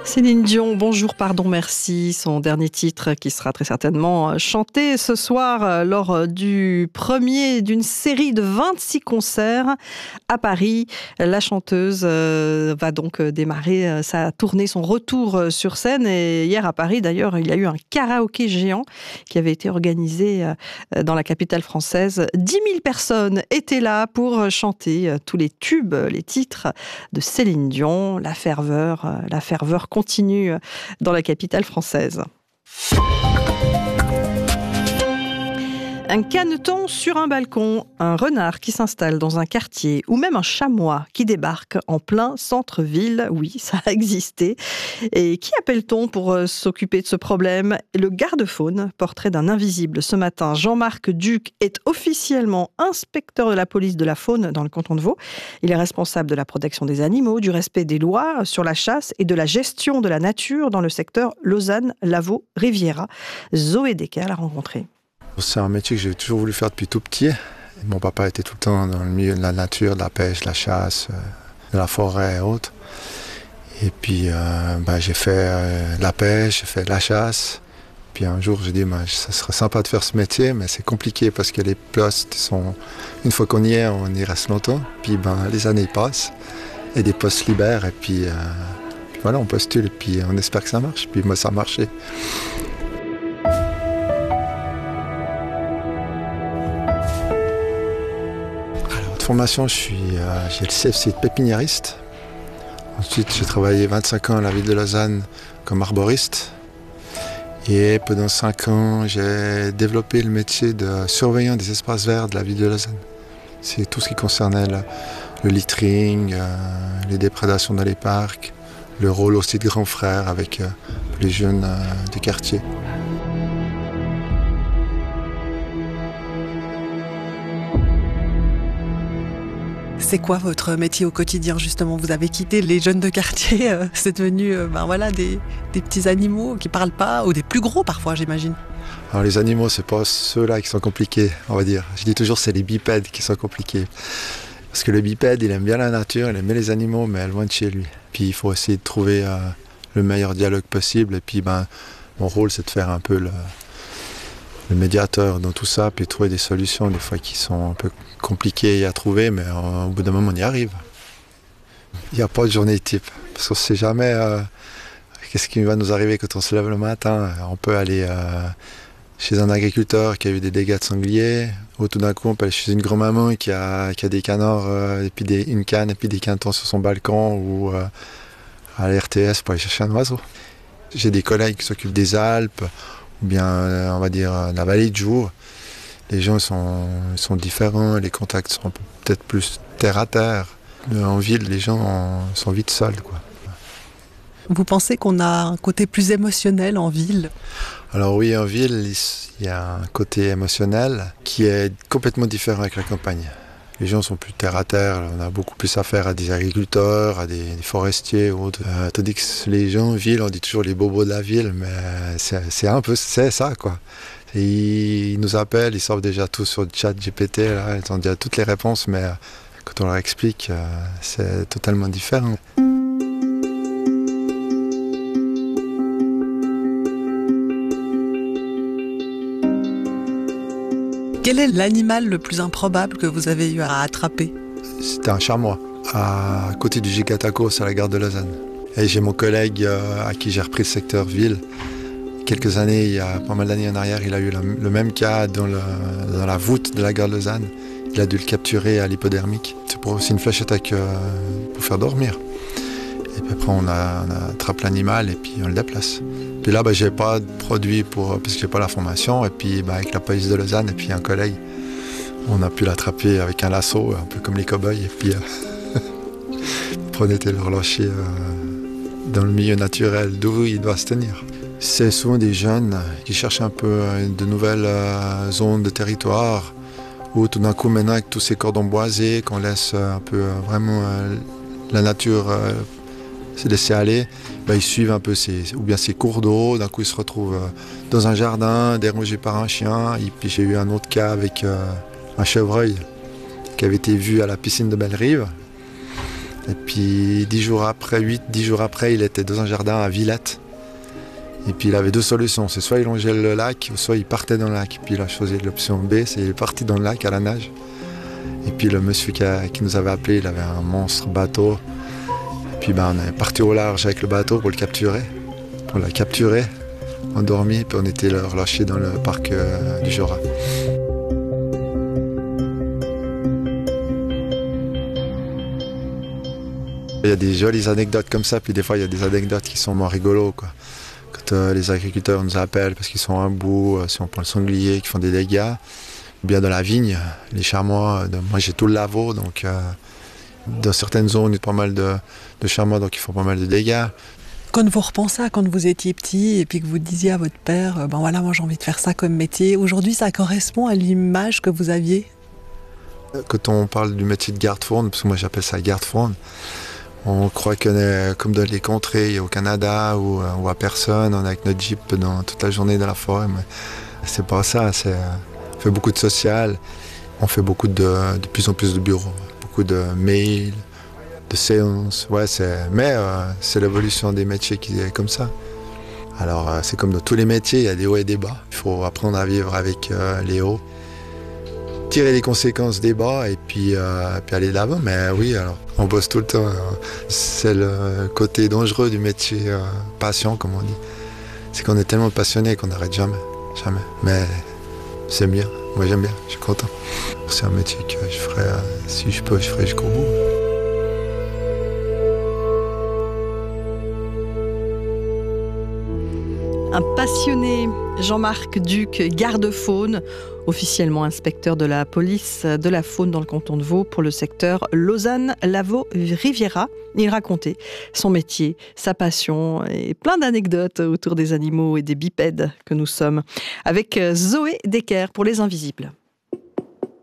Céline Dion, Bonjour, pardon, merci. Son dernier titre qui sera très certainement chanté ce soir lors du premier d'une série de 26 concerts à Paris. La chanteuse va donc démarrer sa tournée, son retour sur scène. Et hier à Paris, d'ailleurs, il y a eu un karaoké géant qui avait été organisé dans la capitale française. 10 000 personnes étaient là pour chanter tous les tubes, les titres de Céline Dion. La ferveur continue dans la capitale française. Un caneton sur un balcon, un renard qui s'installe dans un quartier ou même un chamois qui débarque en plein centre-ville. Oui, ça a existé. Et qui appelle-t-on pour s'occuper de ce problème ? Le garde-faune, portrait d'un invisible ce matin. Jean-Marc Duc est officiellement inspecteur de la police de la faune dans le canton de Vaud. Il est responsable de la protection des animaux, du respect des lois sur la chasse et de la gestion de la nature dans le secteur Lausanne-Lavaux-Riviera. Zoé Desquin l'a rencontré. C'est un métier que j'ai toujours voulu faire depuis tout petit. Mon papa était tout le temps dans le milieu de la nature, de la pêche, de la chasse, de la forêt et autres. Et puis j'ai fait de la pêche, j'ai fait de la chasse. Puis un jour j'ai dit ça serait sympa de faire ce métier, mais c'est compliqué parce que les postes sont... Une fois qu'on y est, on y reste longtemps. Puis les années passent et des postes libèrent. Et puis voilà, on postule et puis on espère que ça marche. Puis moi ça a marché. Formation, j'ai le CFC de pépiniériste. Ensuite, j'ai travaillé 25 ans à la ville de Lausanne comme arboriste. Et pendant 5 ans, j'ai développé le métier de surveillant des espaces verts de la ville de Lausanne. C'est tout ce qui concernait le littering, les déprédations dans les parcs, le rôle aussi de grand frère avec les jeunes du quartier. C'est quoi votre métier au quotidien justement ? Vous avez quitté les jeunes de quartier, c'est devenu des petits animaux qui parlent pas, ou des plus gros parfois j'imagine. Alors les animaux, c'est pas ceux-là qui sont compliqués, on va dire. Je dis toujours c'est les bipèdes qui sont compliqués. Parce que le bipède, il aime bien la nature, il aime bien les animaux, mais loin de chez lui. Puis il faut essayer de trouver le meilleur dialogue possible. Et puis mon rôle, c'est de faire un peu le médiateur dans tout ça, puis trouver des solutions des fois qui sont un peu compliquées à trouver, mais au bout d'un moment on y arrive. Il n'y a pas de journée type, parce qu'on ne sait jamais qu'est-ce qui va nous arriver quand on se lève le matin. On peut aller chez un agriculteur qui a eu des dégâts de sangliers, ou tout d'un coup on peut aller chez une grand-maman qui a des canards, et puis une canne et puis des canetons sur son balcon, ou à la RTS pour aller chercher un oiseau. J'ai des collègues qui s'occupent des Alpes, ou bien, on va dire, la vallée de Joux. Les gens sont différents, les contacts sont peut-être plus terre à terre. En ville, les gens sont vite seuls, quoi. Vous pensez qu'on a un côté plus émotionnel en ville ? Alors oui, en ville, il y a un côté émotionnel qui est complètement différent avec la campagne. Les gens sont plus terre à terre, on a beaucoup plus affaire à des agriculteurs, à des forestiers ou autres. Tandis que les gens en ville, on dit toujours les bobos de la ville, mais c'est un peu ça, quoi. Et ils nous appellent, ils savent déjà tout sur le chat GPT, là, ils ont déjà toutes les réponses, mais quand on leur explique, c'est totalement différent. Quel est l'animal le plus improbable que vous avez eu à attraper ? C'était un chamois, à côté du Gigatacos, à la gare de Lausanne. Et j'ai mon collègue à qui j'ai repris le secteur ville. Quelques années, il y a pas mal d'années en arrière, il a eu le même cas dans la voûte de la gare de Lausanne. Il a dû le capturer à l'hypodermique. C'est pour aussi une fléchette pour faire dormir. Et puis après, on attrape l'animal et puis on le déplace. Puis là, j'ai pas de produit parce que j'ai pas la formation. Et puis avec la police de Lausanne et puis un collègue, on a pu l'attraper avec un lasso, un peu comme les cow-boys. Et puis on était le relâcher dans le milieu naturel d'où il doit se tenir. C'est souvent des jeunes qui cherchent un peu de nouvelles zones de territoire. Ou tout d'un coup, maintenant avec tous ces cordons boisés, qu'on laisse un peu vraiment la nature se laisser aller, ils suivent un peu ces cours d'eau. D'un coup, ils se retrouvent dans un jardin, dérangés par un chien. Et puis j'ai eu un autre cas avec un chevreuil qui avait été vu à la piscine de Belle-Rive. Et puis 10 jours après, il était dans un jardin à Villette. Et puis il avait 2 solutions, c'est soit il longeait le lac, ou soit il partait dans le lac. Puis il a choisi l'option B, c'est il est parti dans le lac à la nage. Et puis le monsieur qui nous avait appelé, il avait un monstre bateau. Et puis on est parti au large avec le bateau pour le capturer. Pour la capturer, on dormit, puis on était le relâché dans le parc du Jura. Il y a des jolies anecdotes comme ça, puis des fois il y a des anecdotes qui sont moins rigolos, quoi. Quand les agriculteurs nous appellent parce qu'ils sont à bout, si on prend le sanglier, qui font des dégâts. Bien dans la vigne, les chamois, moi j'ai tout le laveau, donc dans certaines zones il y a pas mal de chamois, donc ils font pas mal de dégâts. Quand vous repensez à quand vous étiez petit et puis que vous disiez à votre père, moi j'ai envie de faire ça comme métier, aujourd'hui ça correspond à l'image que vous aviez? Quand on parle du métier de garde-faune, parce que moi j'appelle ça garde-faune, on croit qu'on est comme dans les contrées au Canada où on voit personne, on est avec notre jeep toute la journée dans la forêt, mais c'est pas ça, on fait beaucoup de social, on fait beaucoup de plus en plus de bureaux, beaucoup de mails, de séances, mais c'est l'évolution des métiers qui est comme ça. Alors c'est comme dans tous les métiers, il y a des hauts et des bas, il faut apprendre à vivre avec les hauts, tirer les conséquences des bas et puis aller de l'avant. Mais oui, alors on bosse tout le temps. C'est le côté dangereux du métier passion, comme on dit. C'est qu'on est tellement passionné qu'on n'arrête jamais. Mais c'est bien. Moi j'aime bien, je suis content. C'est un métier que je ferai, si je peux, je ferai jusqu'au bout. Un passionné, Jean-Marc Duc, garde-faune, officiellement inspecteur de la police de la faune dans le canton de Vaud pour le secteur Lausanne-Lavaux-Riviera. Il racontait son métier, sa passion et plein d'anecdotes autour des animaux et des bipèdes que nous sommes. Avec Zoé Decker pour Les Invisibles.